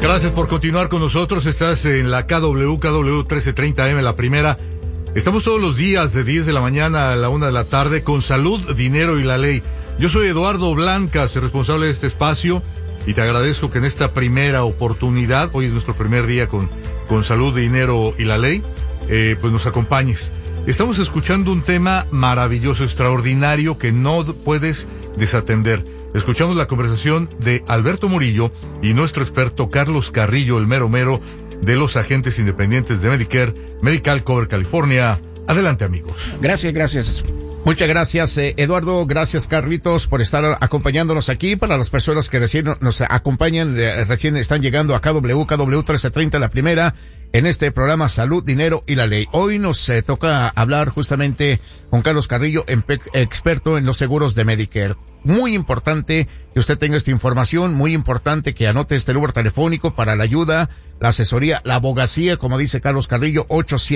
Gracias por continuar con nosotros. Estás en la KW 1330M, la primera. Estamos todos los días de 10 de la mañana a la 1 de la tarde con Salud, Dinero y la Ley. Yo soy Eduardo Blancas, el responsable de este espacio, y te agradezco que en esta primera oportunidad, hoy es nuestro primer día con Salud, Dinero y la Ley, pues nos acompañes. Estamos escuchando un tema maravilloso, extraordinario, que no puedes desatender. Escuchamos la conversación de Alberto Murillo y nuestro experto Carlos Carrillo, el mero mero de los agentes independientes de Medicare, Medical Cover California. Adelante, amigos. Gracias. Muchas gracias, Eduardo. Gracias, Carlitos, por estar acompañándonos aquí. Para las personas que recién nos acompañan, recién están llegando a KW 1330, la primera, en este programa Salud, Dinero y la Ley. Hoy nos toca hablar justamente con Carlos Carrillo, experto en los seguros de Medicare. Muy importante que usted tenga esta información, muy importante que anote este número telefónico para la ayuda, la asesoría, la abogacía, como dice Carlos Carrillo,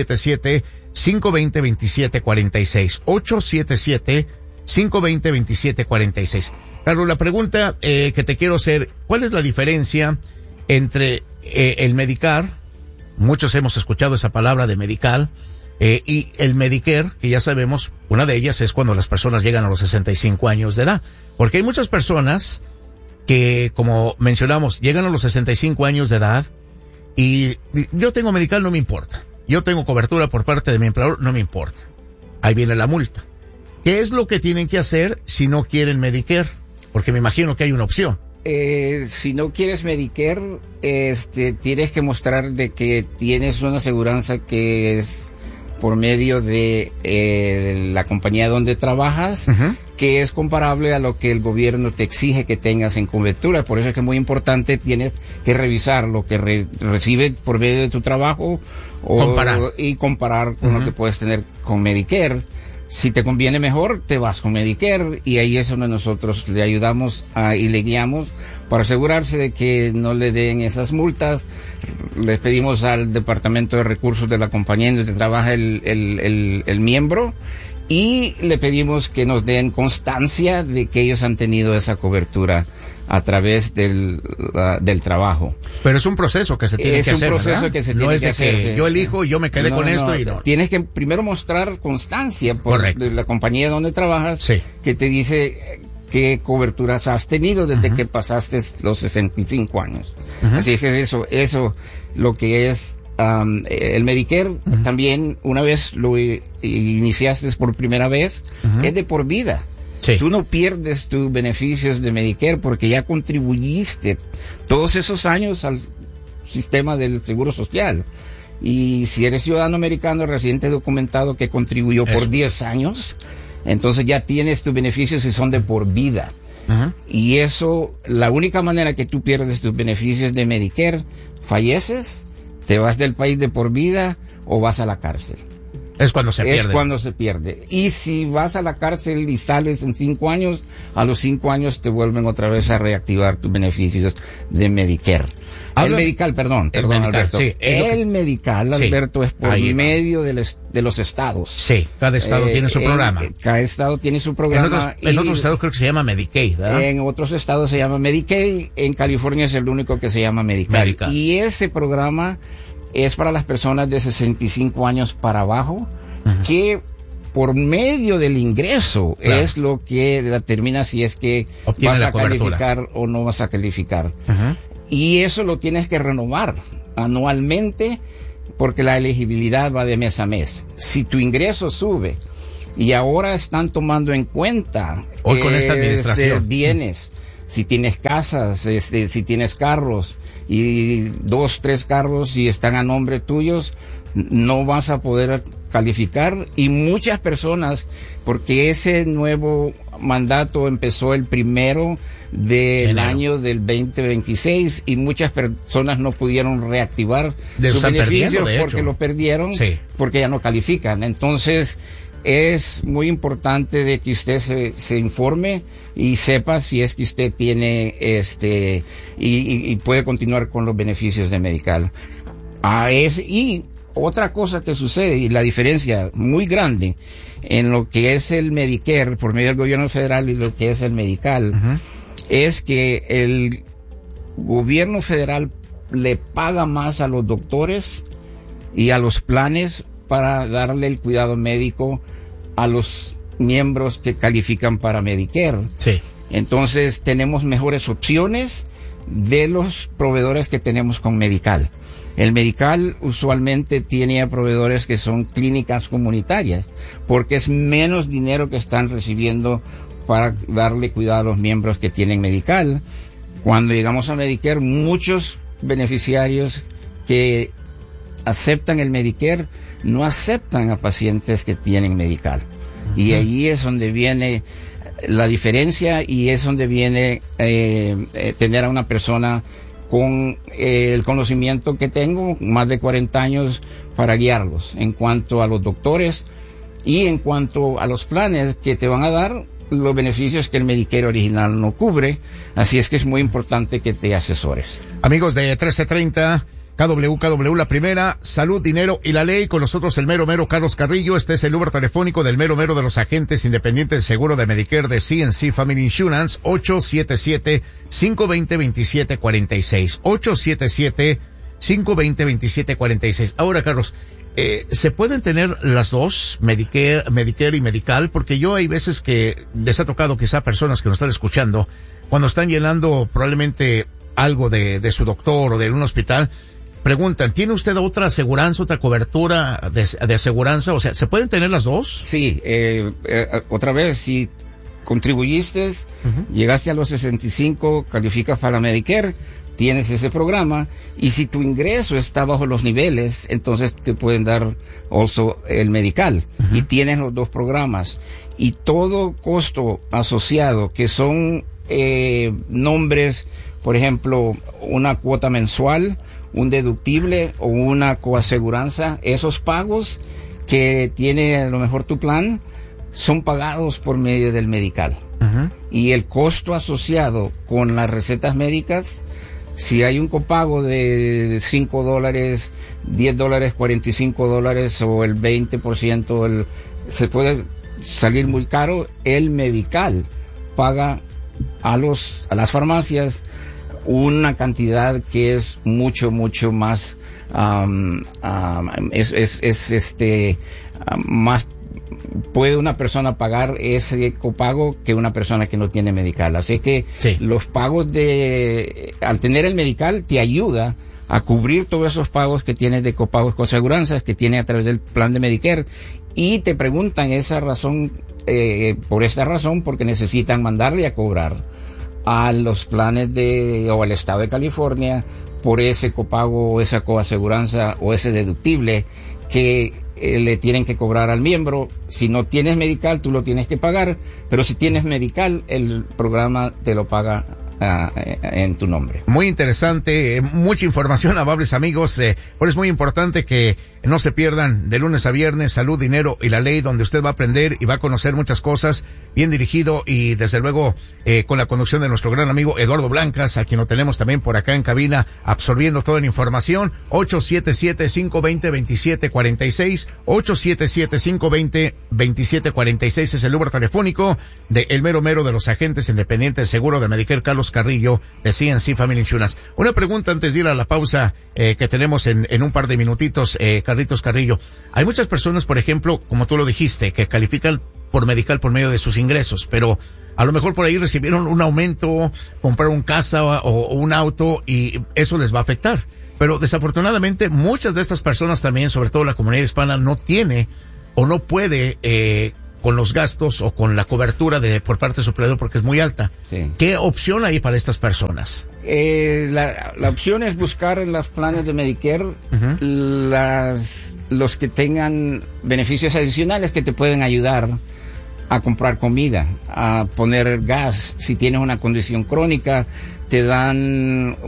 877-520-2746. 877-520-2746. Carlos, la pregunta que te quiero hacer, ¿cuál es la diferencia entre el Medicare? Muchos hemos escuchado esa palabra de Medical, y el Medicare, que ya sabemos, una de ellas es cuando las personas llegan a los 65 años de edad. Porque hay muchas personas que, como mencionamos, llegan a los 65 años de edad y yo tengo Medical, no me importa. Yo tengo cobertura por parte de mi empleador, no me importa. Ahí viene la multa. ¿Qué es lo que tienen que hacer si no quieren Medicare? Porque me imagino que hay una opción. Si no quieres Medicare, tienes que mostrar de que tienes una aseguranza que es por medio de la compañía donde trabajas, que es comparable a lo que el gobierno te exige que tengas en cobertura. Por eso es que es muy importante, tienes que revisar lo que recibes por medio de tu trabajo y comparar con lo que puedes tener con Medicare. Si te conviene mejor, te vas con Medicare, y ahí es donde nosotros le ayudamos y le guiamos para asegurarse de que no le den esas multas. Les pedimos al Departamento de Recursos de la compañía en donde trabaja el miembro, y le pedimos que nos den constancia de que ellos han tenido esa cobertura a través del trabajo. Pero es un proceso que se tiene que hacer, ¿verdad? Es un proceso que se tiene que hacer. Que yo elijo y yo me quedé con esto y no. Tienes que primero mostrar constancia de la compañía donde trabajas, sí, que te dice qué coberturas has tenido desde que pasaste los 65 años. Así es que eso lo que es el Medicare. También, una vez lo iniciaste por primera vez, es de por vida. Sí. Tú no pierdes tus beneficios de Medicare porque ya contribuiste todos esos años al sistema del Seguro Social. Y si eres ciudadano americano residente documentado que contribuyó por 10 años, entonces ya tienes tus beneficios y son de por vida. Y eso, la única manera que tú pierdes tus beneficios de Medicare, falleces, te vas del país de por vida o vas a la cárcel. Es cuando se pierde. Es cuando se pierde. Y si vas a la cárcel y sales en 5 años, a los 5 años te vuelven otra vez a reactivar tus beneficios de Medicare. El Medical, perdón, Alberto. Sí, el Medical, Alberto, es por medio de los estados. Sí, cada estado tiene su programa. Cada estado tiene su programa. En otros estados creo que se llama Medicaid, ¿verdad? En otros estados se llama Medicaid. En California es el único que se llama Medical. Y ese programa es para las personas de 65 años para abajo, que por medio del ingreso es lo que determina si es que vas a calificar o no vas a calificar. Y eso lo tienes que renovar anualmente, porque la elegibilidad va de mes a mes. Si tu ingreso sube, y ahora están tomando en cuenta hoy con esta administración bienes, si tienes casas, si tienes carros, y 2, 3 carros y están a nombre tuyos, no vas a poder calificar. Y muchas personas, porque ese nuevo mandato empezó el 1 del año del 2026, y muchas personas no pudieron reactivar sus beneficios porque lo perdieron, porque ya no califican. Entonces es muy importante de que usted se informe y sepa si es que usted tiene y puede continuar con los beneficios de Medical. Y otra cosa que sucede, y la diferencia muy grande en lo que es el Medicare por medio del gobierno federal y lo que es el Medical, es que el gobierno federal puede calificar o no vas a calificar. Y eso lo tienes que renovar anualmente, porque si tu ingreso sube, y ahora están tomando en cuenta el gobierno federal le paga más a los doctores y a los planes para darle el cuidado médico a los miembros que califican para Medicare. Sí. Entonces tenemos mejores opciones de los proveedores que tenemos con Medical. El Medical usualmente tiene a proveedores que son clínicas comunitarias, porque es menos dinero que están recibiendo para darle cuidado a los miembros que tienen Medical. Cuando llegamos a Medicare, muchos beneficiarios que aceptan el Medicare no aceptan a pacientes que tienen Medical. Uh-huh. Y ahí es donde viene la diferencia y es donde viene tener a una persona con el conocimiento que tengo, más de 40 años, para guiarlos en cuanto a los doctores y en cuanto a los planes que te van a dar los beneficios que el Medicare original no cubre. Así es que es muy importante que te asesores. Amigos de 1330, KW, la primera, Salud, Dinero y la Ley. Con nosotros el mero Carlos Carrillo. Este es el número telefónico del mero de los agentes independientes del seguro de Medicare de CNC Family Insurance, 877-520-2746. 877-520-2746. Ahora, Carlos, ¿se pueden tener las dos, Medicare y Medical? Porque yo hay veces que les ha tocado quizá personas que nos están escuchando, cuando están llenando probablemente algo de su doctor o de un hospital, preguntan, ¿tiene usted otra aseguranza, otra cobertura de aseguranza? O sea, ¿se pueden tener las dos? Sí, otra vez, si contribuiste, uh-huh, llegaste a los 65, calificas para Medicare, tienes ese programa, y si tu ingreso está bajo los niveles, entonces te pueden dar also el Medical, uh-huh, y tienes los dos programas, y todo costo asociado, que son nombres, por ejemplo, una cuota mensual, un deductible o una coaseguranza, esos pagos que tiene a lo mejor tu plan son pagados por medio del Medical. Uh-huh. Y el costo asociado con las recetas médicas, si hay un copago de $5, $10, $45 o el 20%, se puede salir muy caro. El Medical paga a las farmacias una cantidad que es mucho más más puede una persona pagar ese copago que una persona que no tiene Medical. Así que sí, los pagos al tener el Medical te ayuda a cubrir todos esos pagos que tienes de copagos con aseguranzas que tienes a través del plan de Medicare, y te preguntan por esta razón, porque necesitan mandarle a cobrar a los planes o al estado de California por ese copago o esa coaseguranza o ese deductible que le tienen que cobrar al miembro. Si no tienes Medical, tú lo tienes que pagar, pero si tienes Medical, el programa te lo paga en tu nombre. Muy interesante, mucha información, amables amigos. Por eso es muy importante que no se pierdan de lunes a viernes Salud, Dinero y la Ley, donde usted va a aprender y va a conocer muchas cosas, bien dirigido y desde luego con la conducción de nuestro gran amigo Eduardo Blancas, a quien lo tenemos también por acá en cabina absorbiendo toda la información. 877-520-2746, 877-520-2746 es el número telefónico de el mero de los agentes independientes de seguro de Medicare, Carlos Carrillo, de CNC Family Insurance. Una pregunta antes de ir a la pausa que tenemos en un par de minutitos, Carlitos Carrillo. Hay muchas personas, por ejemplo, como tú lo dijiste, que califican por Medical por medio de sus ingresos, pero a lo mejor por ahí recibieron un aumento, compraron casa o un auto y eso les va a afectar. Pero desafortunadamente muchas de estas personas también, sobre todo la comunidad hispana, no tiene o no puede con los gastos o con la cobertura por parte de su empleador porque es muy alta. Sí. ¿Qué opción hay para estas personas? La opción es buscar en los planes de Medicare, uh-huh, los que tengan beneficios adicionales que te pueden ayudar a comprar comida, a poner gas. Si tienes una condición crónica, te dan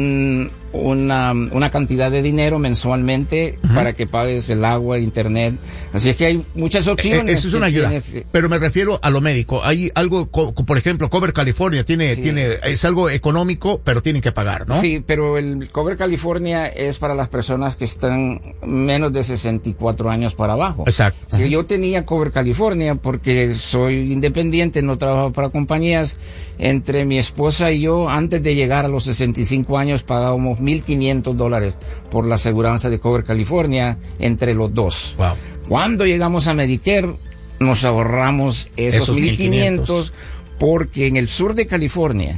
una cantidad de dinero mensualmente, uh-huh, para que pagues el agua, el internet. Así es que hay muchas opciones. Eso es una ayuda. Pero me refiero a lo médico. Hay algo, por ejemplo, Cover California es algo económico, pero tienen que pagar, ¿no? Sí, pero el Cover California es para las personas que están menos de 64 años para abajo. Exacto. Si uh-huh, yo tenía Cover California porque soy independiente, no trabajo para compañías, entre mi esposa y yo, antes de llegar a los 65 años pagábamos $1,500 por la aseguranza de Cover California entre los dos. Wow. Cuando llegamos a Medicare, nos ahorramos esos 1,500 porque en el sur de California,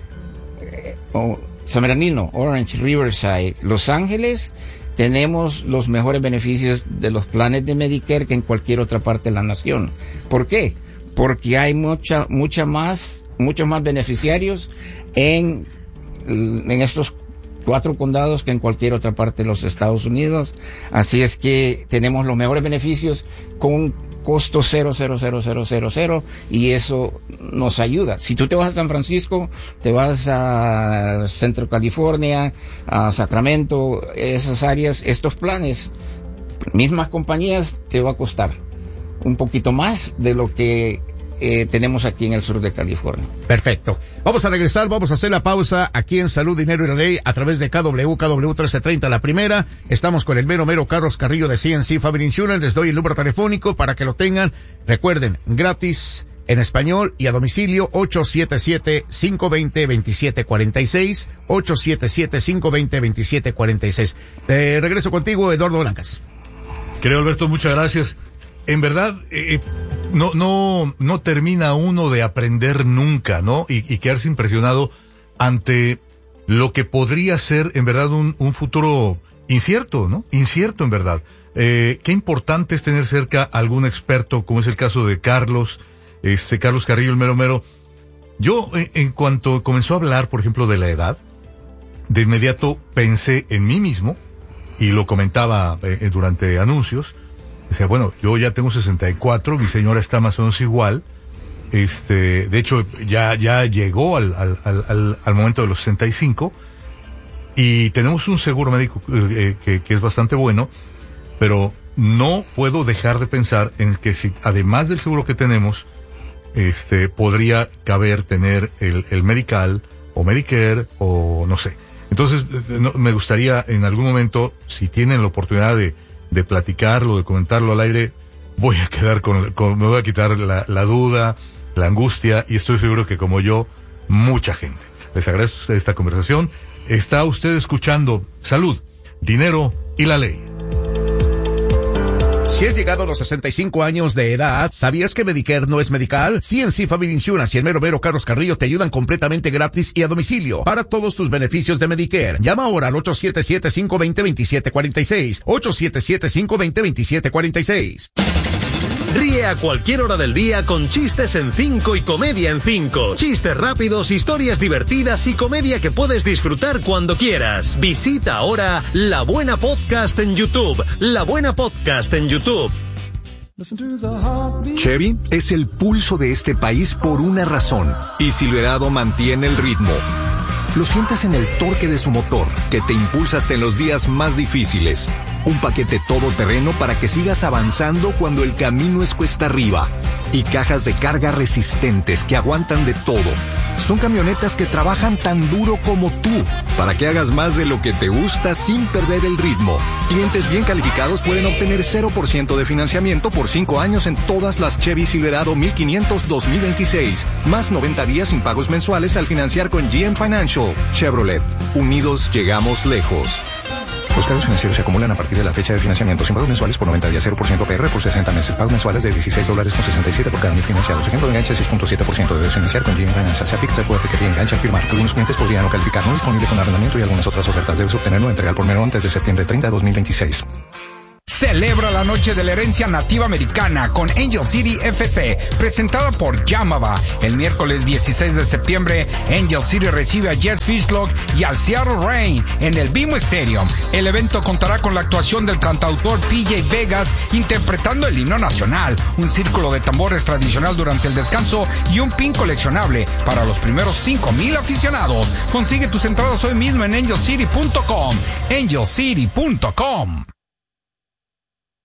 San Bernardino, Orange, Riverside, Los Ángeles, tenemos los mejores beneficios de los planes de Medicare que en cualquier otra parte de la nación. ¿Por qué? Porque hay muchos más beneficiarios en estos 4 condados que en cualquier otra parte de los Estados Unidos. Así es que tenemos los mejores beneficios con costo 0, y eso nos ayuda. Si tú te vas a San Francisco, te vas a Centro California, a Sacramento, esas áreas, estos planes, mismas compañías, te va a costar un poquito más de lo que tenemos aquí en el sur de California. Perfecto. Vamos a regresar, vamos a hacer la pausa aquí en Salud, Dinero y la Ley a través de KW 1330, la primera. Estamos con el mero Carlos Carrillo de CNC Family Insurance. Les doy el número telefónico para que lo tengan. Recuerden, gratis en español y a domicilio, 877-520-2746, 877-520-2746. Regreso contigo, Eduardo Blancas. Querido Alberto, muchas gracias. En verdad, no termina uno de aprender nunca, ¿no? Y quedarse impresionado ante lo que podría ser, en verdad, un futuro incierto, ¿no? Incierto, en verdad. Qué importante es tener cerca a algún experto, como es el caso de Carlos Carrillo, el mero. Yo, en cuanto comenzó a hablar, por ejemplo, de la edad, de inmediato pensé en mí mismo, y lo comentaba durante anuncios. Decía, bueno, yo ya tengo 64, mi señora está más o menos igual. De hecho, ya llegó al momento de los 65. Y tenemos un seguro médico que es bastante bueno, pero no puedo dejar de pensar en que si, además del seguro que tenemos, podría caber tener el Medical, o Medicare, o no sé. Entonces, me gustaría en algún momento, si tienen la oportunidad de platicarlo, de comentarlo al aire, voy a quedar me voy a quitar la duda, la angustia, y estoy seguro que como yo, mucha gente. Les agradezco a ustedes esta conversación. Está usted escuchando Salud, Dinero y la Ley. Si has llegado a los 65 años de edad, ¿sabías que Medicare no es Medical? CNC Family Insurance y el mero Carlos Carrillo te ayudan completamente gratis y a domicilio para todos tus beneficios de Medicare. Llama ahora al 877-520-2746. 877-520-2746. Ríe a cualquier hora del día con chistes en 5 y comedia en 5. Chistes rápidos, historias divertidas y comedia que puedes disfrutar cuando quieras. Visita ahora La Buena Podcast en YouTube. La Buena Podcast en YouTube. Chevy es el pulso de este país por una razón, y Silverado mantiene el ritmo. Lo sientes en el torque de su motor, que te impulsa hasta en los días más difíciles. Un paquete todoterreno para que sigas avanzando cuando el camino es cuesta arriba. Y cajas de carga resistentes que aguantan de todo. Son camionetas que trabajan tan duro como tú, para que hagas más de lo que te gusta sin perder el ritmo. Clientes bien calificados pueden obtener 0% de financiamiento por 5 años en todas las Chevy Silverado 1500 2026. Más 90 días sin pagos mensuales al financiar con GM Financial. Chevrolet. Unidos llegamos lejos. Los cargos financieros se acumulan a partir de la fecha de financiamiento sin pagos mensuales por 90 días, 0% APR por 60 meses. Pagos mensuales de $16.67 por cada año financiado. Ejemplo de enganche 6.7%. Debes financiar con GM Financial. Se aplica el QR que te engancha al firmar. Algunos clientes podrían no calificar. No disponible con arrendamiento y algunas otras ofertas. Debes obtenerlo o entregar por mero antes de septiembre 30 de 2026. Celebra la noche de la herencia nativa americana con Angel City FC, presentada por Yamava. El miércoles 16 de septiembre, Angel City recibe a Jess Fishlock y al Seattle Reign en el BMO Stadium. El evento contará con la actuación del cantautor PJ Vegas interpretando el himno nacional, un círculo de tambores tradicional durante el descanso y un pin coleccionable para los primeros 5,000 aficionados. Consigue tus entradas hoy mismo en angelcity.com. angelcity.com.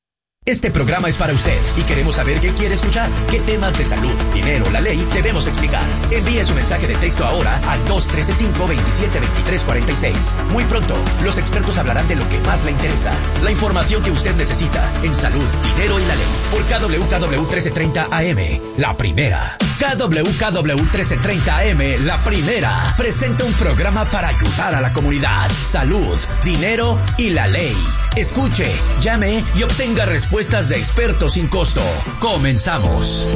Este programa es para usted y queremos saber qué quiere escuchar. ¿Qué temas de salud, dinero, la ley debemos explicar? Envíe su mensaje de texto ahora al 213-527-2346. Muy pronto, los expertos hablarán de lo que más le interesa. La información que usted necesita en salud, dinero y la ley. Por KWKW 1330 AM, la primera. KWKW 1330 AM, la primera. Presenta un programa para ayudar a la comunidad. Salud, dinero y la ley. Escuche, llame y obtenga respuestas de expertos sin costo. Comenzamos.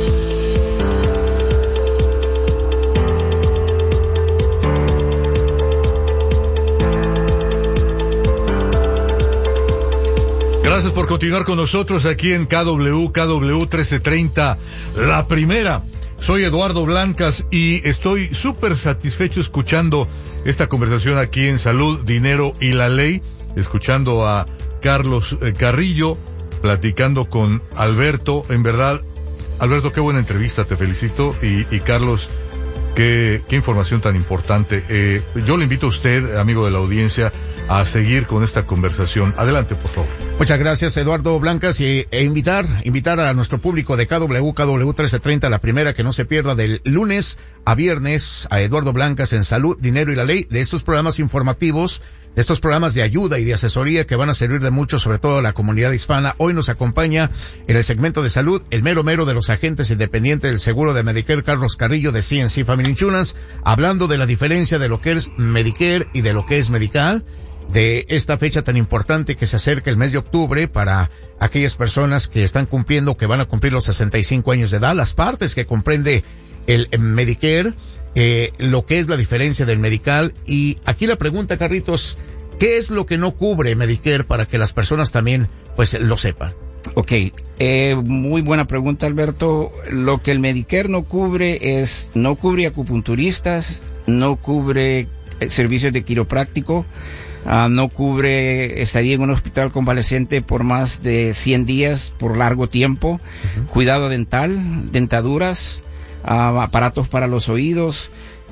Gracias por continuar con nosotros aquí en KWKW 1330, la primera. Soy Eduardo Blancas y estoy súper satisfecho escuchando esta conversación aquí en Salud, Dinero y la Ley, escuchando a Carlos Carrillo, platicando con Alberto. En verdad, Alberto, qué buena entrevista, te felicito. Y Carlos, qué información tan importante. Yo le invito a usted, amigo de la audiencia, a seguir con esta conversación. Adelante, por favor. Muchas gracias, Eduardo Blancas, e invitar a nuestro público de KWKW 1330, la primera, que no se pierda del lunes a viernes a Eduardo Blancas en Salud, Dinero y la Ley, de estos programas informativos, de estos programas de ayuda y de asesoría que van a servir de mucho, sobre todo a la comunidad hispana. Hoy nos acompaña en el segmento de salud el mero de los agentes independientes del seguro de Medicare, Carlos Carrillo, de CNC Family Insurance, hablando de la diferencia de lo que es Medicare y de lo que es Medical, de esta fecha tan importante que se acerca el mes de octubre para aquellas personas que están cumpliendo, que van a cumplir los 65 años de edad, las partes que comprende el Medicare, lo que es la diferencia del Medical. Y aquí la pregunta, Carlitos, ¿qué es lo que no cubre Medicare para que las personas también pues lo sepan? Ok, muy buena pregunta, Alberto. Lo que el Medicare no cubre no cubre acupunturistas, no cubre servicios de quiropráctico, no cubre estadía en un hospital convaleciente por más de 100 días por largo tiempo, cuidado dental, dentaduras, aparatos para los oídos,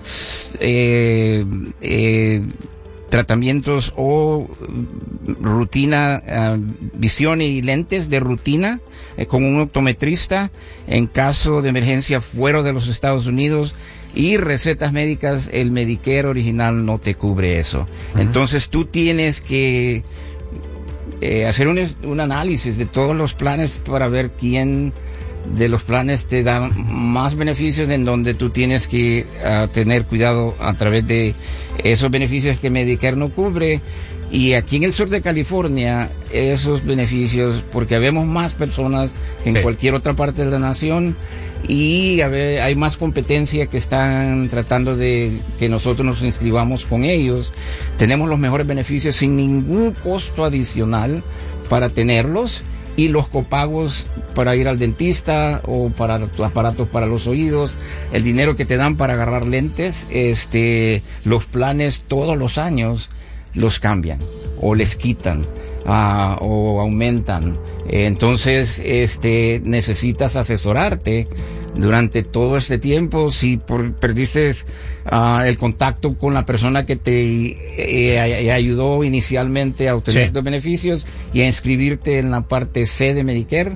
tratamientos o rutina, visión y lentes de rutina con un optometrista en caso de emergencia fuera de los Estados Unidos, y recetas médicas. El Medicare original no te cubre eso. Entonces tú tienes que hacer un análisis de todos los planes para ver quién de los planes te da más beneficios, en donde tú tienes que tener cuidado a través de esos beneficios que Medicare no cubre. Y aquí en el sur de California, esos beneficios, porque habemos más personas que en cualquier otra parte de la nación, y hay más competencia que están tratando de que nosotros nos inscribamos con ellos. Tenemos los mejores beneficios sin ningún costo adicional para tenerlos, y los copagos para ir al dentista o para aparatos para los oídos, el dinero que te dan para agarrar lentes, los planes todos los años los cambian o les quitan o aumentan. Entonces necesitas asesorarte durante todo este tiempo. Si perdiste el contacto con la persona que te ayudó inicialmente a obtener los beneficios y a inscribirte en la parte C de Medicare,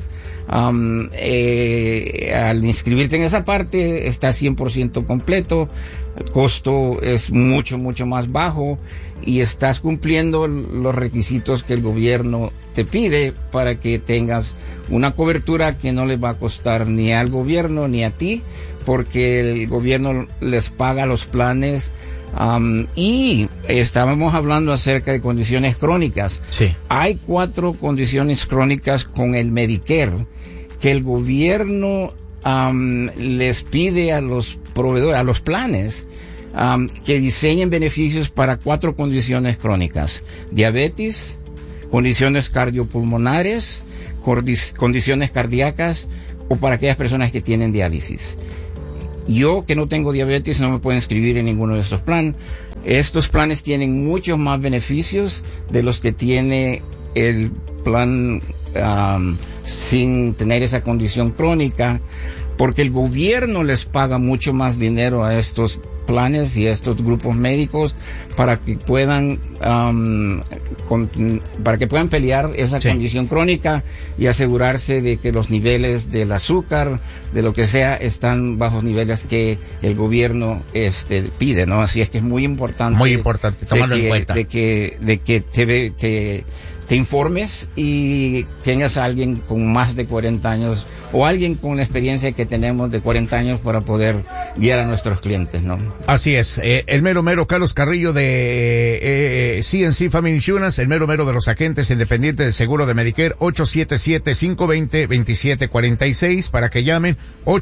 al inscribirte en esa parte está 100% completo, el costo es mucho más bajo y estás cumpliendo los requisitos que el gobierno te pide para que tengas una cobertura que no le va a costar ni al gobierno ni a ti, porque el gobierno les paga los planes. Y estábamos hablando acerca de condiciones crónicas. Sí. Hay 4 condiciones crónicas con el Medicare que el gobierno les pide a los proveedores, a los planes, que diseñen beneficios para 4 condiciones crónicas: diabetes, condiciones cardiopulmonares, condiciones cardíacas, o para aquellas personas que tienen diálisis. Yo, que no tengo diabetes, no me puedo inscribir en ninguno de estos planes. Estos planes tienen muchos más beneficios de los que tiene el plan sin tener esa condición crónica, porque el gobierno les paga mucho más dinero a estos planes y estos grupos médicos para que puedan pelear esa condición crónica y asegurarse de que los niveles del azúcar, de lo que sea, están bajo niveles que el gobierno pide, ¿no? Así es que es muy importante tomarlo en cuenta, de que te informes y tengas a alguien con más de 40 años o alguien con la experiencia que tenemos de 40 años para poder guiar a nuestros clientes, ¿no? Así es. El mero Carlos Carrillo de CNC Family Insurance, el mero de los agentes independientes del seguro de Medicare, 877-520-2746 para que llamen,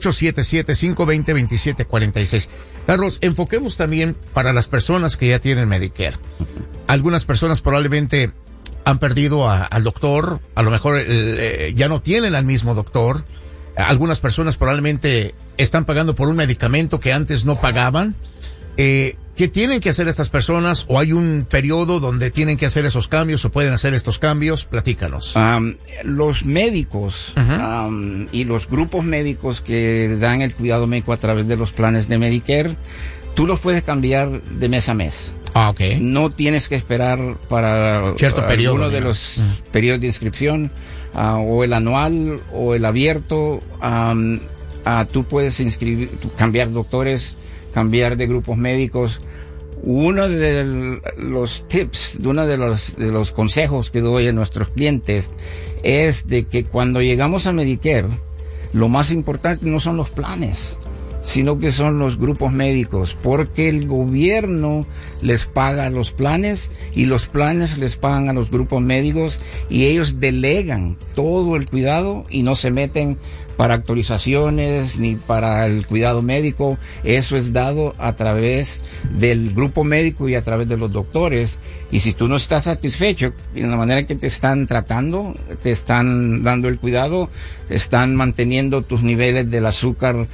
877-520-2746. Carlos, enfoquemos también para las personas que ya tienen Medicare. Algunas personas probablemente han perdido al doctor, a lo mejor ya no tienen al mismo doctor. Algunas personas probablemente están pagando por un medicamento que antes no pagaban. ¿Qué tienen que hacer estas personas? ¿O hay un periodo donde tienen que hacer esos cambios o pueden hacer estos cambios? Platícanos. Los médicos y los grupos médicos que dan el cuidado médico a través de los planes de Medicare, tú los puedes cambiar de mes a mes. Okay. No tienes que esperar para cierto periodo, alguno de los periodos de inscripción, o el anual o el abierto. Tú puedes cambiar doctores, cambiar de grupos médicos. Uno de los tips, uno de los consejos que doy a nuestros clientes es de que cuando llegamos a Medicare, lo más importante no son los planes, sino que son los grupos médicos, porque el gobierno les paga los planes y los planes les pagan a los grupos médicos y ellos delegan todo el cuidado y no se meten para actualizaciones ni para el cuidado médico. Eso es dado a través del grupo médico y a través de los doctores. Y si tú no estás satisfecho en la manera que te están tratando, te están dando el cuidado, te están manteniendo tus niveles del azúcar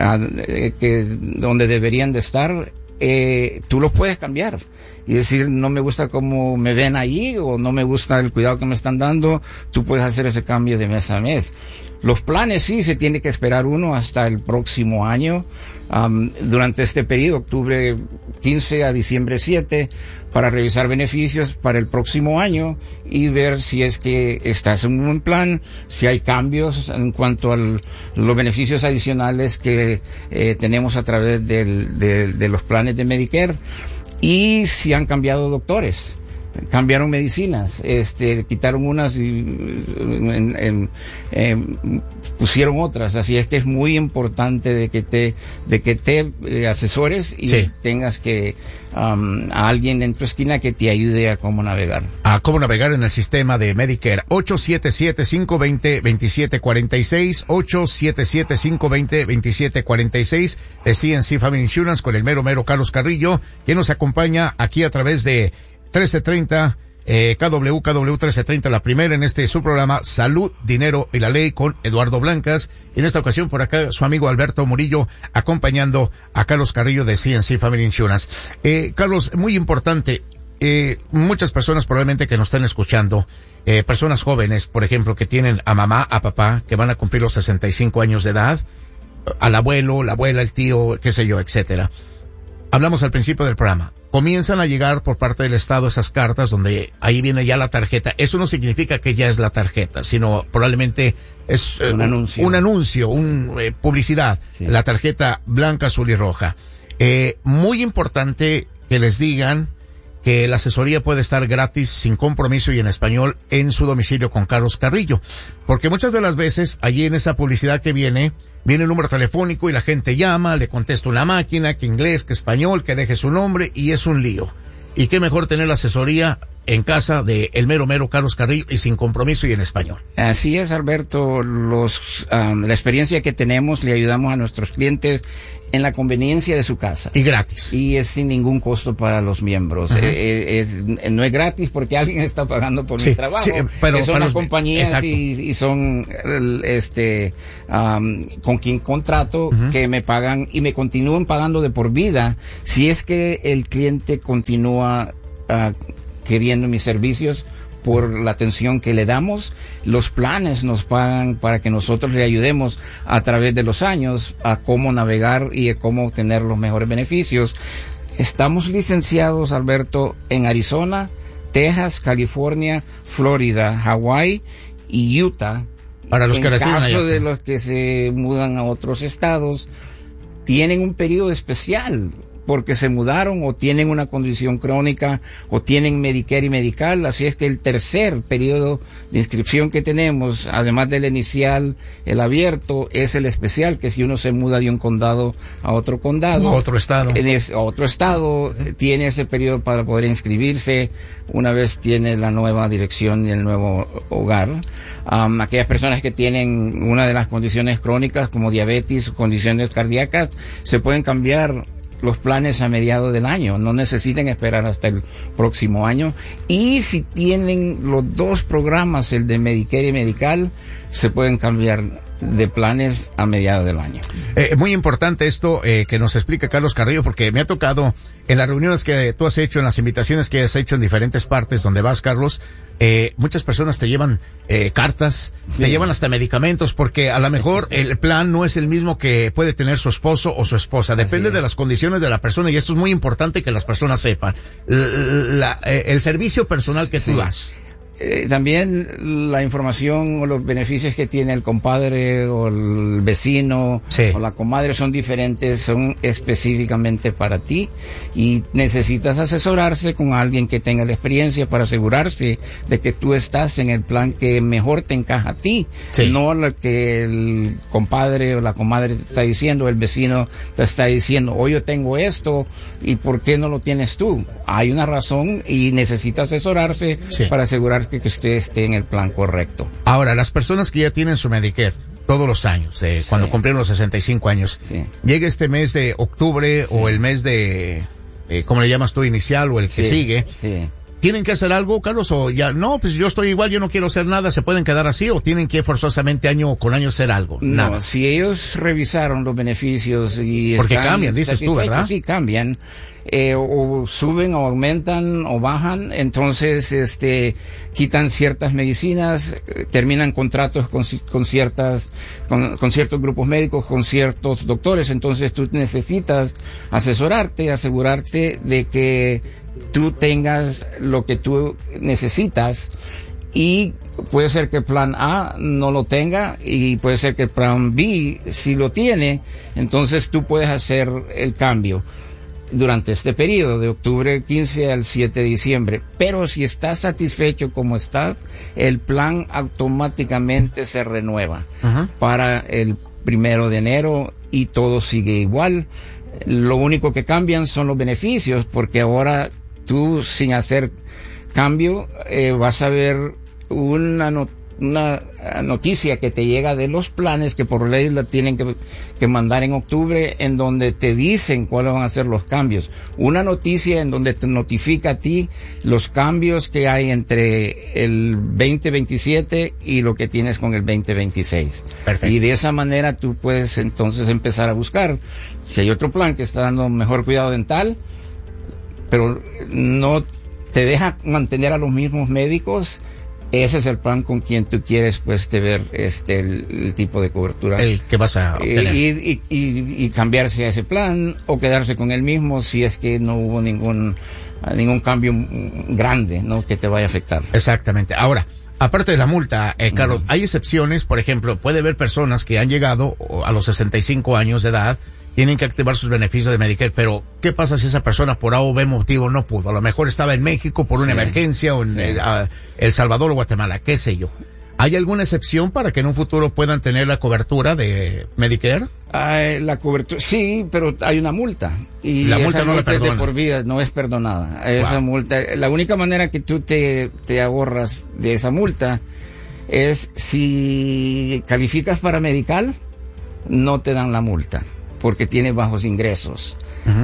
donde deberían de estar, tú los puedes cambiar y decir, no me gusta cómo me ven ahí o no me gusta el cuidado que me están dando. Tú puedes hacer ese cambio de mes a mes. Los planes sí se tiene que esperar uno hasta el próximo año, durante este periodo, octubre 15 a diciembre 7, para revisar beneficios para el próximo año y ver si es que estás en un buen plan, si hay cambios en cuanto a los beneficios adicionales que tenemos a través de los planes de Medicare, y si han cambiado doctores, cambiaron medicinas, quitaron unas y pusieron otras. Así es que es muy importante de que te asesores y tengas que a alguien en tu esquina que te ayude a cómo navegar. A cómo navegar en el sistema de Medicare. 877-520-2746, 877-520-2746 de CNC Family Insurance con el mero Carlos Carrillo, que nos acompaña aquí a través de 1330, KW 1330, la primera en su programa Salud, Dinero y la Ley con Eduardo Blancas. Y en esta ocasión por acá su amigo Alberto Murillo acompañando a Carlos Carrillo de CNC Family Insurance. Carlos, muy importante, muchas personas probablemente que nos están escuchando, personas jóvenes, por ejemplo, que tienen a mamá, a papá, que van a cumplir los 65 años de edad, al abuelo, la abuela, el tío, qué sé yo, etcétera. Hablamos al principio del programa. Comienzan a llegar por parte del Estado esas cartas donde ahí viene ya la tarjeta. Eso no significa que ya es la tarjeta, sino probablemente es un anuncio, publicidad. Sí. La tarjeta blanca, azul y roja. Muy importante que les digan que la asesoría puede estar gratis, sin compromiso y en español en su domicilio con Carlos Carrillo. Porque muchas de las veces, allí en esa publicidad que viene el número telefónico y la gente llama, le contesta una máquina, que inglés, que español, que deje su nombre y es un lío. Y qué mejor tener la asesoría en casa de el mero Carlos Carrillo y sin compromiso y en español. Así es, Alberto. La experiencia que tenemos, le ayudamos a nuestros clientes en la conveniencia de su casa. Y gratis. Y es sin ningún costo para los miembros. No es gratis porque alguien está pagando por mi trabajo. Sí, pero son las compañías y son con quien contrato que me pagan y me continúan pagando de por vida si es que el cliente continúa queriendo mis servicios por la atención que le damos. Los planes nos pagan para que nosotros le ayudemos a través de los años a cómo navegar y a cómo obtener los mejores beneficios. Estamos licenciados, Alberto, en Arizona, Texas, California, Florida, Hawái y Utah. Para los que en caso allá, de los que se mudan a otros estados, tienen un periodo especial porque se mudaron o tienen una condición crónica o tienen Medicare y Medical. Así es que el tercer periodo de inscripción que tenemos, además del inicial, el abierto, es el especial, que si uno se muda de un condado a otro condado, a otro estado, tiene ese periodo para poder inscribirse una vez tiene la nueva dirección y el nuevo hogar. Aquellas personas que tienen una de las condiciones crónicas como diabetes o condiciones cardíacas, se pueden cambiar los planes a mediados del año, no necesitan esperar hasta el próximo año. Y si tienen los dos programas, el de Medicare y Medical, se pueden cambiar de planes a mediados del año. Muy importante esto que nos explica Carlos Carrillo, porque me ha tocado en las reuniones que tú has hecho, en las invitaciones que has hecho en diferentes partes donde vas, Carlos, muchas personas te llevan cartas, sí, te llevan hasta medicamentos, porque a lo mejor el plan no es el mismo que puede tener su esposo o su esposa, depende de las condiciones de la persona, y esto es muy importante que las personas sepan. El servicio personal que tú das. También la información o los beneficios que tiene el compadre o el vecino, sí, o la comadre son diferentes, son específicamente para ti, y necesitas asesorarse con alguien que tenga la experiencia para asegurarse de que tú estás en el plan que mejor te encaja a ti, sí, no lo que el compadre o la comadre te está diciendo, el vecino te está diciendo, oye, yo tengo esto, ¿y por qué no lo tienes tú? Hay una razón y necesita asesorarse, sí, para asegurar que usted esté en el plan correcto. Ahora, las personas que ya tienen su Medicare todos los años, cuando cumplieron los 65 años, sí, llega este mes de octubre, sí, o el mes de, ¿cómo le llamas tú, inicial, o el que sigue? Sí. ¿Tienen que hacer algo, Carlos, o ya no? Pues yo estoy igual, yo no quiero hacer nada, ¿se pueden quedar así o tienen que forzosamente año con año hacer algo? No, nada. Si ellos revisaron los beneficios y porque cambian, dices tú, ¿verdad? Sí, cambian. O suben o aumentan o bajan, entonces quitan ciertas medicinas, terminan contratos con ciertos grupos médicos, con ciertos doctores, entonces tú necesitas asesorarte, asegurarte de que tú tengas lo que tú necesitas, y puede ser que el plan A no lo tenga y puede ser que el plan B sí lo tiene, entonces tú puedes hacer el cambio durante este periodo de octubre 15 al 7 de diciembre. Pero si estás satisfecho como estás, el plan automáticamente se renueva para el 1 de enero y todo sigue igual. Lo único que cambian son los beneficios, porque ahora tú, sin hacer cambio, vas a ver una noticia que te llega de los planes, que por ley la tienen que mandar en octubre, en donde te dicen cuáles van a ser los cambios. Una noticia en donde te notifica a ti los cambios que hay entre el 2027 y lo que tienes con el 2026. Perfecto. Y de esa manera tú puedes entonces empezar a buscar si hay otro plan que está dando mejor cuidado dental, pero no te deja mantener a los mismos médicos. Ese es el plan con quien tú quieres, pues, ver el tipo de cobertura. El que vas a obtener. Y cambiarse a ese plan o quedarse con el mismo si es que no hubo ningún cambio grande, ¿no?, que te vaya a afectar. Exactamente. Ahora, aparte de la multa, Carlos, hay excepciones. Por ejemplo, puede haber personas que han llegado a los 65 años de edad, tienen que activar sus beneficios de Medicare, pero ¿qué pasa si esa persona por A o B motivo no pudo? A lo mejor estaba en México por una emergencia, o en El Salvador o Guatemala, qué sé yo. ¿Hay alguna excepción para que en un futuro puedan tener la cobertura de Medicare? La cobertura, sí, pero hay una multa. Y la multa no la perdona. Es de por vida, no es perdonada. Esa multa, la única manera que tú te ahorras de esa multa es si calificas para Medical, no te dan la multa, porque tienes bajos ingresos.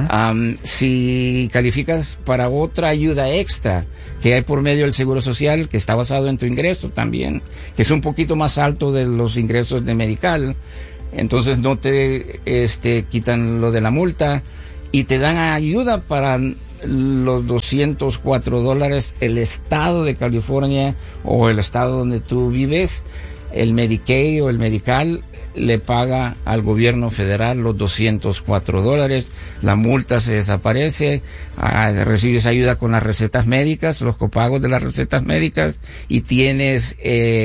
Si calificas para otra ayuda extra que hay por medio del Seguro Social, que está basado en tu ingreso también, que es un poquito más alto de los ingresos de Medical, entonces no te quitan lo de la multa y te dan ayuda para los $204, el estado de California o el estado donde tú vives, el Medicaid o el Medical le paga al gobierno federal los $204, la multa se desaparece, recibes ayuda con las recetas médicas, los copagos de las recetas médicas, y tienes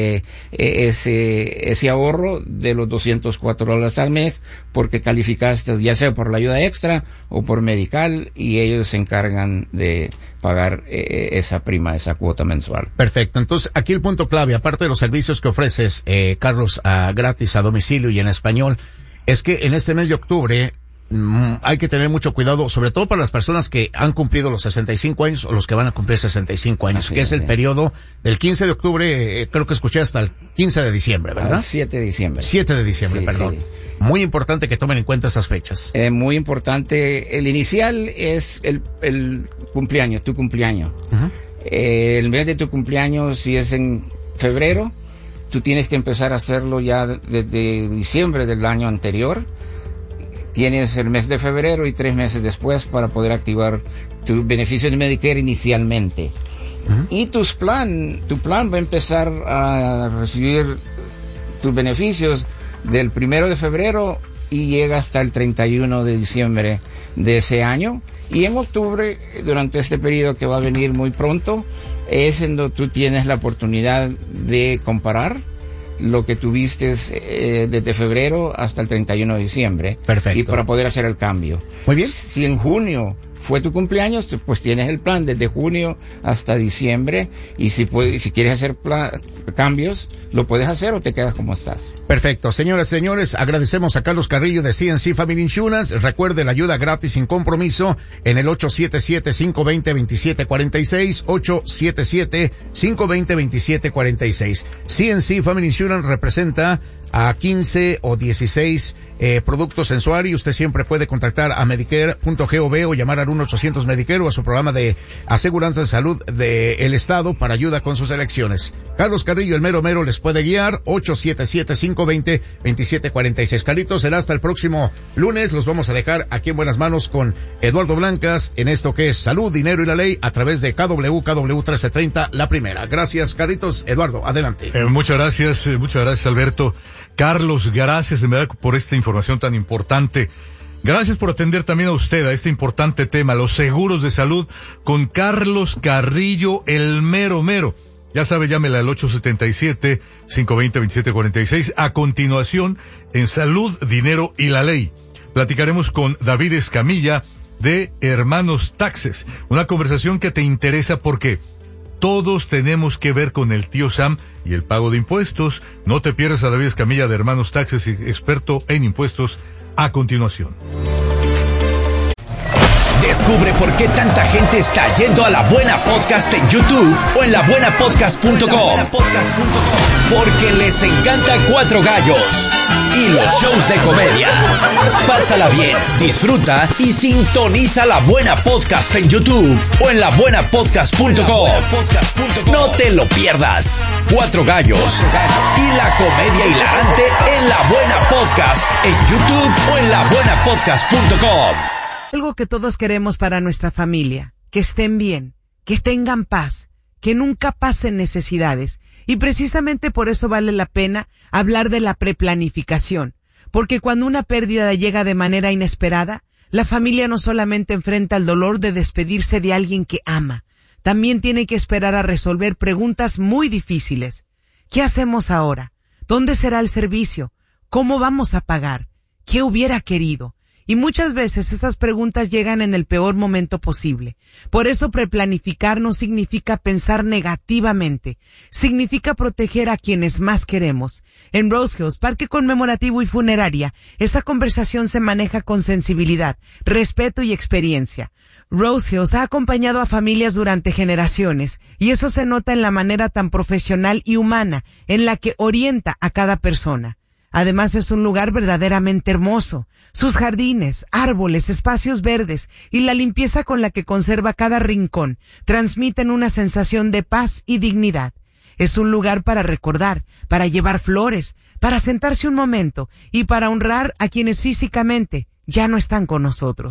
ese ahorro de los $204 al mes porque calificaste ya sea por la ayuda extra o por Medical, y ellos se encargan de pagar esa prima, esa cuota mensual. Perfecto. Entonces, aquí el punto clave, aparte de los servicios que ofreces, Carlos, gratis a domicilio y en español, es que en este mes de octubre hay que tener mucho cuidado, sobre todo para las personas que han cumplido los 65 años o los que van a cumplir 65 años, así que es el periodo del 15 de octubre, creo que escuché hasta el 15 de diciembre, ¿verdad? 7 de diciembre. 7 de diciembre, sí, perdón. Sí. Muy importante que tomen en cuenta esas fechas. Muy importante. El inicial es el cumpleaños, tu cumpleaños. Uh-huh. El mes de tu cumpleaños, si es en febrero, tú tienes que empezar a hacerlo ya desde diciembre del año anterior. Tienes el mes de febrero y 3 meses después para poder activar tu beneficio de Medicare inicialmente. Uh-huh. Y tu plan va a empezar a recibir tus beneficios del 1 de febrero y llega hasta el 31 de diciembre de ese año. Y en octubre, durante este periodo que va a venir muy pronto, es en donde tú tienes la oportunidad de comparar lo que tuviste desde febrero hasta el 31 de diciembre. Perfecto. Y para poder hacer el cambio. Muy bien. Si en junio fue tu cumpleaños, pues tienes el plan desde junio hasta diciembre, y si quieres hacer cambios, lo puedes hacer o te quedas como estás. Perfecto. Señoras y señores, agradecemos a Carlos Carrillo de CNC Family Insurance. Recuerde la ayuda gratis sin compromiso en el 877-520-2746, 877-520-2746. CNC Family Insurance representa a 15 o 16 productos en su área, y usted siempre puede contactar a Medicare.gov o llamar al 1-800 Medicare o a su programa de aseguranza de salud del Estado para ayuda con sus elecciones. Carlos Carrillo, el mero mero, les puede guiar. 877-520-2746. Carlitos, será hasta el próximo lunes. Los vamos a dejar aquí en buenas manos con Eduardo Blancas en esto que es Salud, Dinero y la Ley a través de KW 1330, la primera. Gracias, Carlitos. Eduardo, adelante. Muchas gracias, Alberto. Carlos, gracias en verdad por esta información tan importante. Gracias por atender también a usted a este importante tema, los seguros de salud, con Carlos Carrillo, el mero mero. Ya sabe, llámela al 877-520-2746. A continuación, en Salud, Dinero y la Ley, platicaremos con David Escamilla de Hermanos Taxes. Una conversación que te interesa porque todos tenemos que ver con el tío Sam y el pago de impuestos. No te pierdas a David Escamilla de Hermanos Taxes, experto en impuestos, a continuación. Descubre por qué tanta gente está yendo a La Buena Podcast en YouTube o en labuenapodcast.com. Porque les encanta Cuatro Gallos y los shows de comedia. Pásala bien, disfruta y sintoniza La Buena Podcast en YouTube o en labuenapodcast.com. No te lo pierdas. Cuatro Gallos y la comedia hilarante en La Buena Podcast en YouTube o en labuenapodcast.com. Algo que todos queremos para nuestra familia, que estén bien, que tengan paz, que nunca pasen necesidades. Y precisamente por eso vale la pena hablar de la preplanificación. Porque cuando una pérdida llega de manera inesperada, la familia no solamente enfrenta el dolor de despedirse de alguien que ama, también tiene que esperar a resolver preguntas muy difíciles. ¿Qué hacemos ahora? ¿Dónde será el servicio? ¿Cómo vamos a pagar? ¿Qué hubiera querido? Y muchas veces esas preguntas llegan en el peor momento posible. Por eso preplanificar no significa pensar negativamente. Significa proteger a quienes más queremos. En Rose Hills, Parque Conmemorativo y Funeraria, esa conversación se maneja con sensibilidad, respeto y experiencia. Rose Hills ha acompañado a familias durante generaciones, y eso se nota en la manera tan profesional y humana en la que orienta a cada persona. Además es un lugar verdaderamente hermoso. Sus jardines, árboles, espacios verdes y la limpieza con la que conserva cada rincón transmiten una sensación de paz y dignidad. Es un lugar para recordar, para llevar flores, para sentarse un momento y para honrar a quienes físicamente ya no están con nosotros.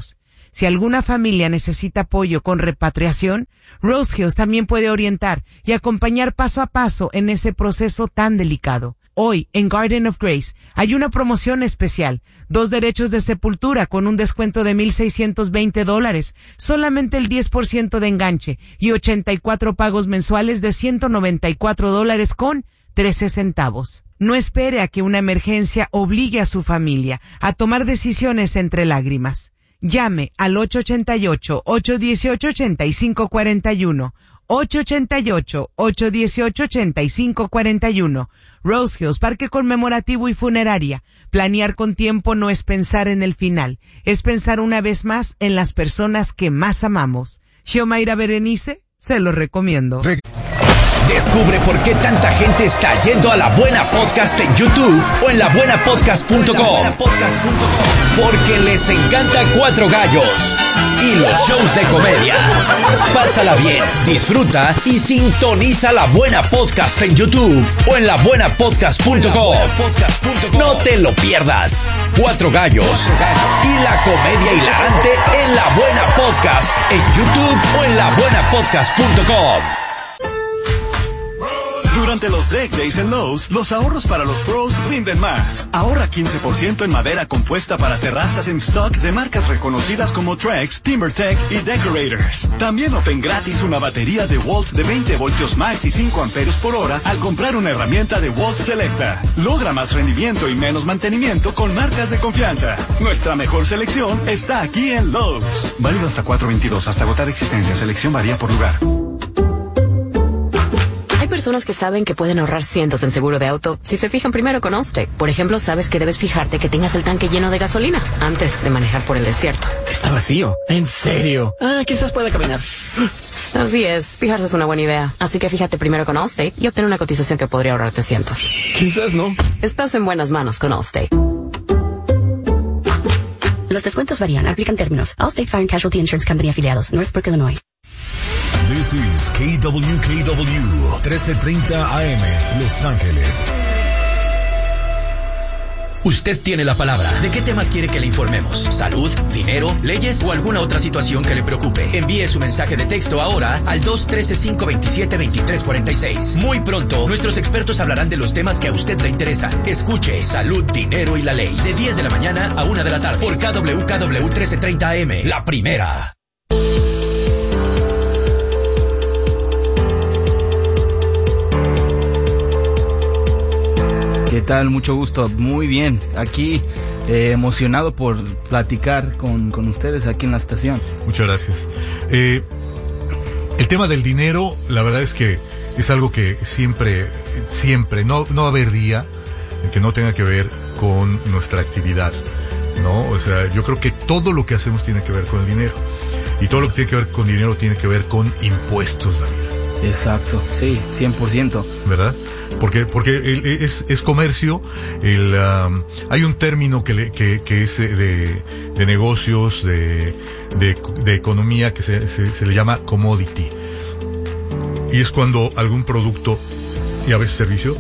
Si alguna familia necesita apoyo con repatriación, Rose Hills también puede orientar y acompañar paso a paso en ese proceso tan delicado. Hoy, en Garden of Grace, hay una promoción especial. 2 derechos de sepultura con un descuento de $1,620, solamente el 10% de enganche y 84 pagos mensuales de $194 con 13 centavos. No espere a que una emergencia obligue a su familia a tomar decisiones entre lágrimas. Llame al 888-818-8541. 888-818-8541. Rose Hills, Parque Conmemorativo y Funeraria. Planear con tiempo no es pensar en el final, es pensar una vez más en las personas que más amamos. Xiomaira Berenice, se lo recomiendo. Descubre por qué tanta gente está yendo a La Buena Podcast en YouTube o en labuenapodcast.com. Porque les encanta Cuatro Gallos y los shows de comedia. Pásala bien, disfruta y sintoniza La Buena Podcast en YouTube o en labuenapodcast.com. No te lo pierdas. Cuatro Gallos y la comedia hilarante en La Buena Podcast en YouTube o en labuenapodcast.com. Durante los Deck Days en Lowe's, los ahorros para los pros rinden más. Ahorra 15% en madera compuesta para terrazas en stock de marcas reconocidas como Trex, TimberTech y Decorators. También obtén gratis una batería de Volt de 20 voltios max y 5 amperios por hora al comprar una herramienta de Volt Selecta. Logra más rendimiento y menos mantenimiento con marcas de confianza. Nuestra mejor selección está aquí en Lowe's. Válido hasta 4/22, hasta agotar existencia. Selección varía por lugar. Hay personas que saben que pueden ahorrar cientos en seguro de auto si se fijan primero con Allstate. Por ejemplo, sabes que debes fijarte que tengas el tanque lleno de gasolina antes de manejar por el desierto. Está vacío. ¿En serio? Quizás pueda caminar. Así es, fijarse es una buena idea. Así que fíjate primero con Allstate y obtén una cotización que podría ahorrarte cientos. Quizás no. Estás en buenas manos con Allstate. Los descuentos varían. Aplican términos. Allstate Fire and Casualty Insurance Company afiliados. Northbrook, Illinois. This is KWKW 1330 AM, Los Ángeles. Usted tiene la palabra. ¿De qué temas quiere que le informemos? ¿Salud, dinero, leyes o alguna otra situación que le preocupe? Envíe su mensaje de texto ahora al 213-527-2346. Muy pronto, nuestros expertos hablarán de los temas que a usted le interesan. Escuche Salud, Dinero y la Ley. De 10 de la mañana a 1 de la tarde. Por KWKW 1330 AM. La primera. ¿Qué tal? Mucho gusto. Muy bien. Aquí emocionado por platicar con ustedes aquí en la estación. Muchas gracias. El tema del dinero, la verdad es que es algo que siempre, no va a haber día en que no tenga que ver con nuestra actividad, ¿no? O sea, yo creo que todo lo que hacemos tiene que ver con el dinero. Y todo lo que tiene que ver con dinero tiene que ver con impuestos, David. Exacto, sí, 100%. ¿Verdad? Porque es comercio. Hay un término que es de negocios, de economía, que se le llama commodity. Y es cuando algún producto y a veces servicio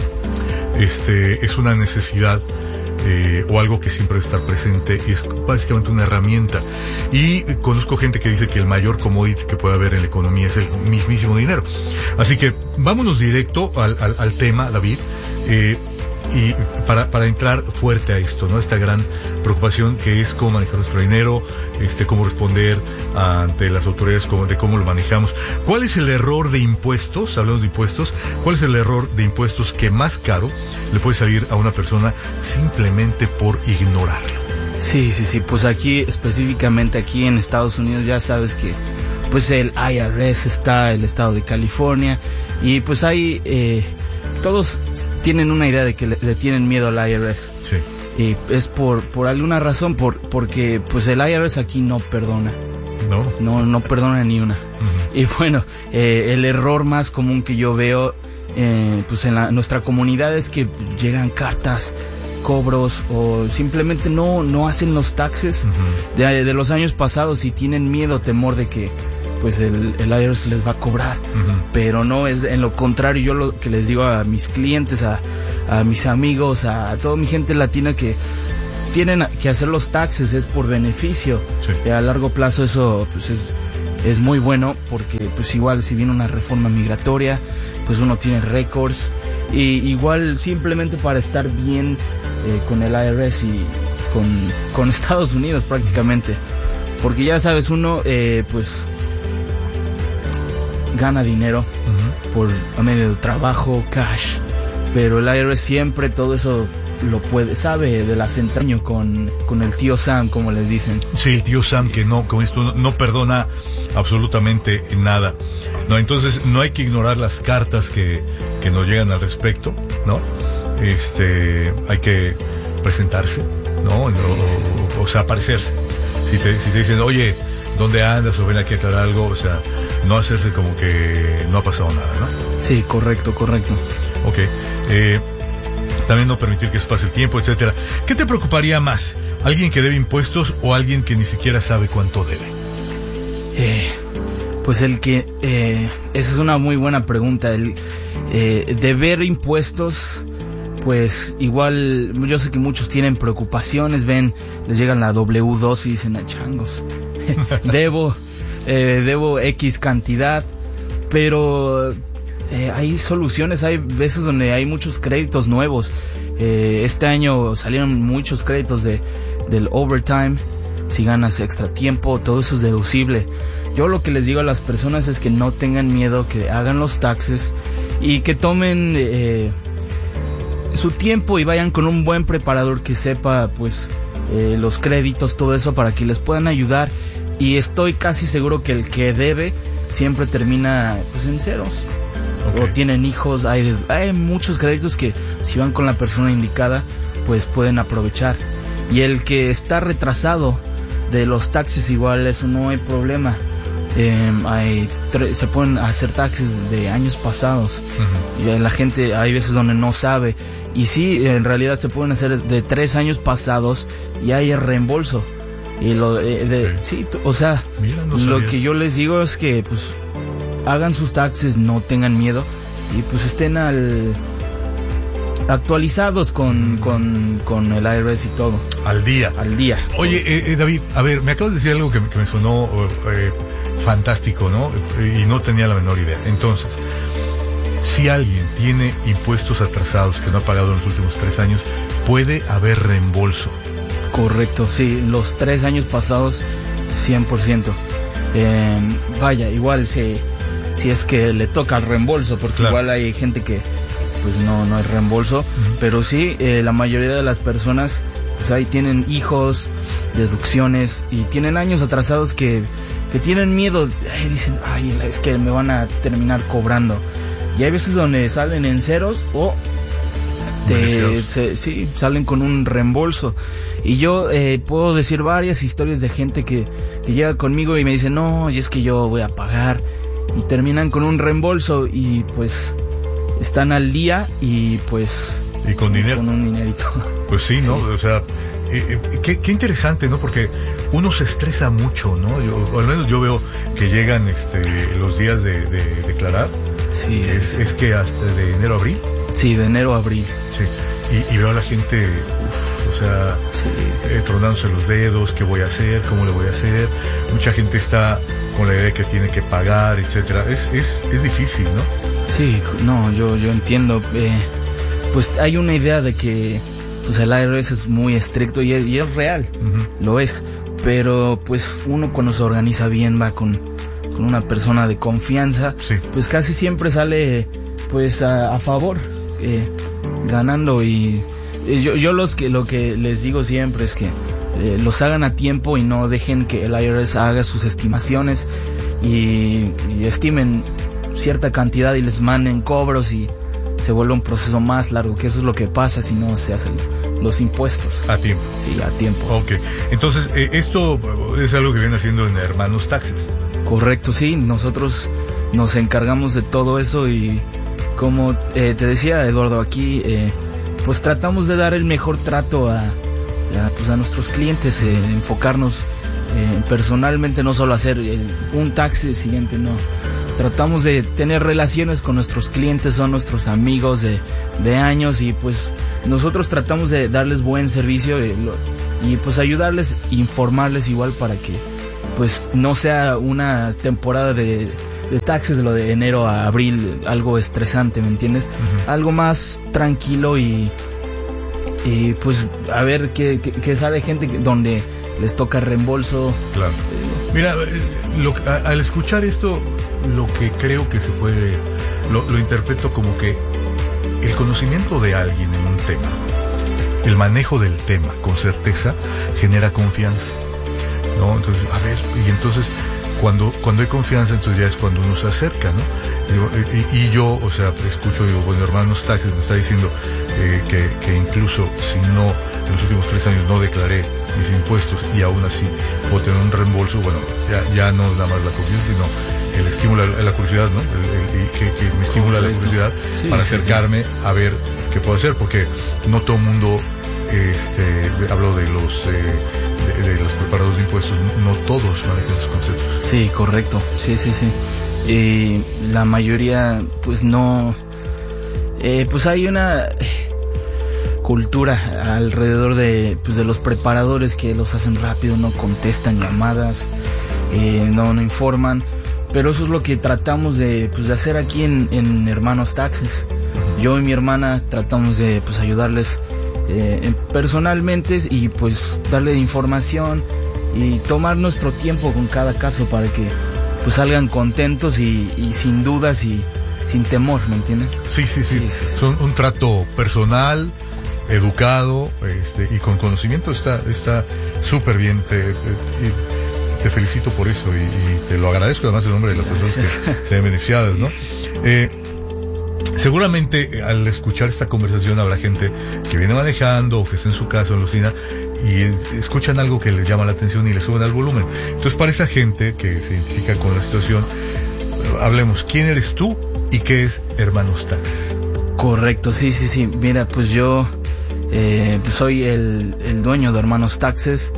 es una necesidad o algo que siempre debe estar presente, y es básicamente una herramienta. Y conozco gente que dice que el mayor commodity que puede haber en la economía es el mismísimo dinero. Así que vámonos directo al tema, David, y para entrar fuerte a esto, ¿no? Esta gran preocupación que es cómo manejar nuestro dinero, cómo responder ante las autoridades, de cómo lo manejamos. ¿Cuál es el error de impuestos? Hablamos de impuestos. ¿Cuál es el error de impuestos que más caro le puede salir a una persona simplemente por ignorarlo? Sí, pues aquí, específicamente aquí en Estados Unidos, ya sabes que pues el IRS está, el estado de California, y pues hay todos tienen una idea de que le tienen miedo al IRS. Sí. Y es por alguna razón, porque pues el IRS aquí no perdona. No perdona ni una. Uh-huh. Y bueno, el error más común que yo veo pues en nuestra comunidad es que llegan cartas, cobros, o simplemente no hacen los taxes uh-huh. de los años pasados, y tienen miedo, temor de que pues el IRS les va a cobrar. Uh-huh. Pero no, es en lo contrario. Yo lo que les digo a mis clientes, a mis amigos, a toda mi gente latina, que tienen que hacer los taxes, es por beneficio. Sí. A largo plazo eso pues es muy bueno, porque pues igual si viene una reforma migratoria, pues uno tiene récords, y igual simplemente para estar bien con el IRS y con Estados Unidos prácticamente, porque ya sabes, uno pues gana dinero por a medio de trabajo, cash, pero el IRS siempre todo eso lo sabe de las entrañas con el tío Sam, como les dicen. Sí, el tío Sam, que no, con esto no perdona absolutamente nada. No, entonces no hay que ignorar las cartas que nos llegan al respecto, ¿no? Hay que presentarse, ¿no? O sea, aparecerse. Si te dicen, oye, ¿dónde andas? O ven aquí a aclarar algo, o sea, no hacerse como que no ha pasado nada, ¿no? Sí, correcto. Ok. También no permitir que eso pase el tiempo, etcétera. ¿Qué te preocuparía más? ¿Alguien que debe impuestos o alguien que ni siquiera sabe cuánto debe? Pues esa es una muy buena pregunta. El deber impuestos, pues igual yo sé que muchos tienen preocupaciones, les llegan la W2 y dicen, changos, debo X cantidad, pero hay soluciones, hay veces donde hay muchos créditos nuevos. Este año salieron muchos créditos del overtime, si ganas extra tiempo, todo eso es deducible. Yo lo que les digo a las personas es que no tengan miedo, que hagan los taxes y que tomen su tiempo y vayan con un buen preparador que sepa pues los créditos, todo eso, para que les puedan ayudar. Y estoy casi seguro que el que debe siempre termina pues en ceros. Okay. O tienen hijos, hay muchos créditos que si van con la persona indicada pues pueden aprovechar. Y el que está retrasado de los taxes, igual eso no hay problema. Se pueden hacer taxes de años pasados. Y la gente hay veces donde no sabe, y sí, en realidad se pueden hacer de 3 años pasados y hay el reembolso. Y sí, o sea, mira, no lo que yo les digo es que pues hagan sus taxes, no tengan miedo y pues estén actualizados con el IRS y todo. Al día. Oye, David, a ver, me acabas de decir algo que me sonó fantástico, ¿no? Y no tenía la menor idea. Entonces, si alguien tiene impuestos atrasados que no ha pagado en los últimos 3 años, puede haber reembolso. Correcto, sí, los 3 años pasados, 100%. Vaya, igual si es que le toca el reembolso, porque claro, igual hay gente que pues no hay reembolso, pero sí, la mayoría de las personas pues ahí tienen hijos, deducciones, y tienen años atrasados que tienen miedo, dicen, es que me van a terminar cobrando. Y hay veces donde salen en ceros o salen con un reembolso. Y yo puedo decir varias historias de gente que llega conmigo y me dice, no, y es que yo voy a pagar, y terminan con un reembolso y pues están al día y pues y con dinero, con un dinerito. Pues sí, ¿no? Sí. O sea, qué interesante, ¿no? Porque uno se estresa mucho, ¿no? O al menos yo veo que llegan los días de declarar. Sí, es que hasta de enero a abril. Sí, de enero a abril. Sí. Y veo a la gente, o sea, tronándose los dedos, ¿qué voy a hacer? ¿Cómo le voy a hacer? Mucha gente está con la idea de que tiene que pagar, etcétera. Es difícil, ¿no? Sí, no, yo entiendo. Pues hay una idea de que pues el IRS es muy estricto y es real, lo es. Pero pues uno cuando se organiza bien, va con una persona de confianza, pues casi siempre sale pues a favor, ganando. Y yo lo que les digo siempre es que los hagan a tiempo y no dejen que el IRS haga sus estimaciones y estimen cierta cantidad y les manden cobros y se vuelve un proceso más largo, que eso es lo que pasa si no se hacen los impuestos a tiempo. Sí, a tiempo. Ok, entonces esto es algo que viene haciendo en Hermanos Taxes. Correcto, sí, nosotros nos encargamos de todo eso y como te decía, Eduardo, aquí pues tratamos de dar el mejor trato a nuestros clientes, enfocarnos personalmente, no solo hacer un taxi siguiente, no. Tratamos de tener relaciones con nuestros clientes, son nuestros amigos de años y pues nosotros tratamos de darles buen servicio. y pues ayudarles, informarles igual para que pues no sea una temporada de taxes, lo de enero a abril, algo estresante, ¿me entiendes? Algo más tranquilo y pues a ver que sale gente donde les toca reembolso. Claro. Mira, al escuchar esto, lo que creo que se puede, lo interpreto como que el conocimiento de alguien en un tema, el manejo del tema con certeza genera confianza, ¿no? Entonces, a ver, y entonces cuando hay confianza, entonces ya es cuando uno se acerca, ¿no? Y yo, o sea, escucho, digo, bueno, Hermanos Taxes me está diciendo que incluso si no, en los últimos 3 años no declaré mis impuestos y aún así puedo tener un reembolso, bueno, ya no es nada más la confianza, sino el estímulo a la curiosidad, ¿no? Que me estimula la curiosidad para acercarme a ver qué puedo hacer, porque no todo el mundo, hablo de los preparados de impuestos, no todos manejan esos conceptos. Sí, correcto, sí. La mayoría, pues no, pues hay una cultura alrededor de los preparadores que los hacen rápido, no contestan llamadas, no informan, pero eso es lo que tratamos de hacer aquí en Hermanos Taxes. Yo y mi hermana tratamos de ayudarles personalmente y pues darle información y tomar nuestro tiempo con cada caso para que pues salgan contentos y sin dudas y sin temor, ¿me entienden? Sí. Son un trato personal, educado, y con conocimiento. Está súper bien. Te felicito por eso y te lo agradezco además en nombre de las personas que se ven beneficiadas, ¿no? Seguramente al escuchar esta conversación habrá gente que viene manejando o que está en su casa o en la oficina y escuchan algo que les llama la atención y le suben al volumen. Entonces, para esa gente que se identifica con la situación, hablemos, ¿quién eres tú y qué es Hermanos Taxes? Correcto, sí. Mira, pues yo pues soy el dueño de Hermanos Taxes,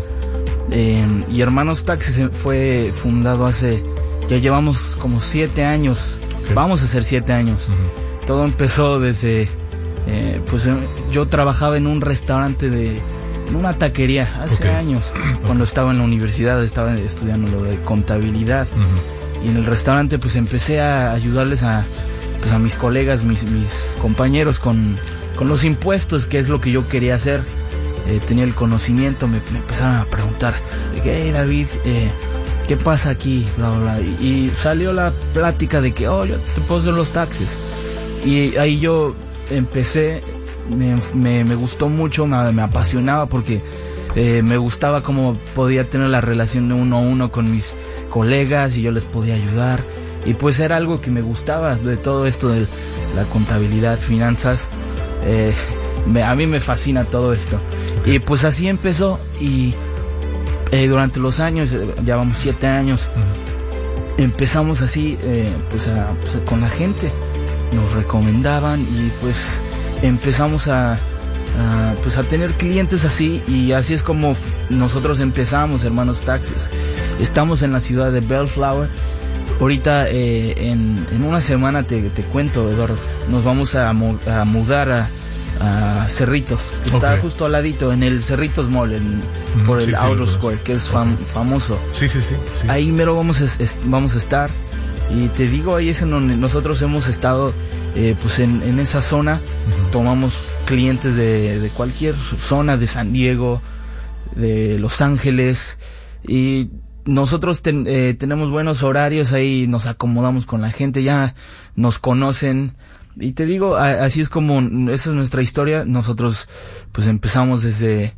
y Hermanos Taxes fue fundado ya llevamos como 7 años, okay. Vamos a hacer 7 años. Todo empezó desde, pues yo trabajaba en un restaurante en una taquería hace años, cuando estaba en la universidad, estaba estudiando lo de contabilidad, y en el restaurante pues empecé a ayudarles a mis colegas, mis compañeros con los impuestos, que es lo que yo quería hacer. Tenía el conocimiento, me empezaron a preguntar, hey David, ¿qué pasa aquí? Bla, bla, bla. Y salió la plática de que, yo te puedo hacer los taxes. Y ahí yo empecé, me gustó mucho, me apasionaba porque me gustaba cómo podía tener la relación de 1 a 1 con mis colegas y yo les podía ayudar. Y pues era algo que me gustaba de todo esto de la contabilidad, finanzas. A mí me fascina todo esto. Y pues así empezó y durante los años, ya vamos 7 años, empezamos así con la gente. Nos recomendaban y pues empezamos a tener clientes así, y así es como nosotros empezamos Hermanos Taxes. Estamos en la ciudad de Bellflower. Ahorita en una semana te cuento, Eduardo, nos vamos a mudar a Cerritos. Está justo al ladito, en el Cerritos Mall, por el Outer Square, que es famoso. Sí. Ahí mero vamos a estar. Y te digo, ahí es en donde nosotros hemos estado, pues en esa zona. Tomamos clientes de cualquier zona, de San Diego, de Los Ángeles, y nosotros tenemos buenos horarios, ahí nos acomodamos con la gente, ya nos conocen. Y te digo, así es como, esa es nuestra historia. Nosotros pues empezamos desde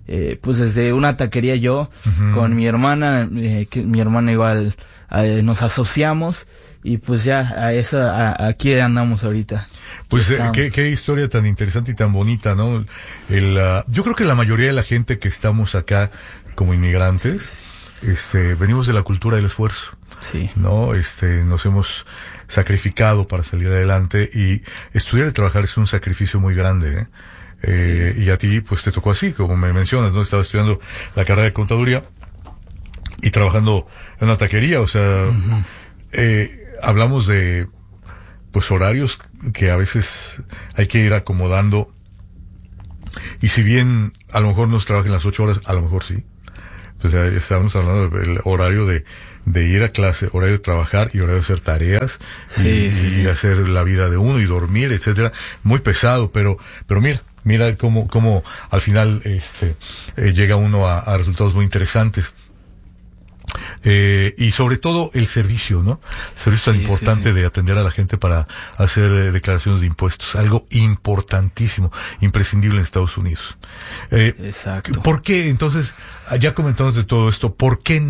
una taquería con mi hermana, que mi hermana igual, nos asociamos y pues ya aquí andamos ahorita. Pues qué historia tan interesante y tan bonita, ¿no? Yo creo que la mayoría de la gente que estamos acá como inmigrantes, venimos de la cultura del esfuerzo. Sí. ¿No? Nos hemos sacrificado para salir adelante, y estudiar y trabajar es un sacrificio muy grande, sí. Y a ti pues te tocó así, como me mencionas, ¿no? Estaba estudiando la carrera de contaduría y trabajando en una taquería, o sea, hablamos de pues horarios que a veces hay que ir acomodando, y si bien a lo mejor no se trabajen las 8 horas, a lo mejor sí. O sea, estábamos hablando del horario de ir a clase, horario de trabajar y horario de hacer tareas y hacer la vida de uno y dormir, etcétera. Muy pesado, pero mira cómo al final llega uno a resultados muy interesantes. Y sobre todo el servicio, ¿no? El servicio tan importante de atender a la gente para hacer declaraciones de impuestos, algo importantísimo, imprescindible en Estados Unidos. Exacto. ¿Por qué entonces, ya comentamos de todo esto, por qué